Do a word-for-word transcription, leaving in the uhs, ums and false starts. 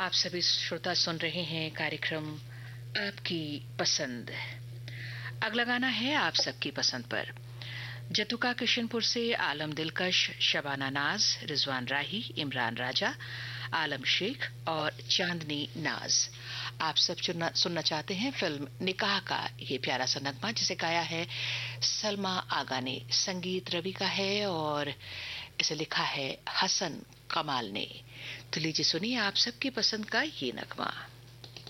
आप सभी श्रोता सुन रहे हैं कार्यक्रम आपकी पसंद। अगला गाना है आप सबकी पसंद पर। जतुका किशनपुर से आलम दिलकश, शबाना नाज, रिजवान राही, इमरान राजा, आलम शेख और चांदनी नाज आप सब सुनना, सुनना चाहते हैं फिल्म निकाह का ये प्यारा सा नगमा, जिसे गाया है सलमा आगा ने। संगीत रवि का है और इसे लिखा है हसन कमाल ने। तो लीजिए सुनिए आप सबकी पसंद का ये नगमा।